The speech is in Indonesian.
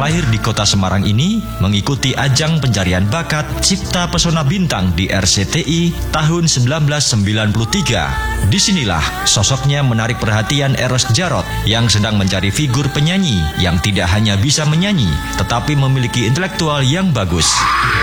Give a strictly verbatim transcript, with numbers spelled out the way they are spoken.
lahir di kota Semarang ini mengikuti ajang pencarian bakat Cipta Pesona Bintang di R C T I tahun seribu sembilan ratus sembilan puluh tiga. Disinilah sosoknya menarik perhatian Eros Djarot yang sedang mencari figur penyanyi yang tidak hanya bisa menyanyi, tetapi memiliki intelektual yang bagus.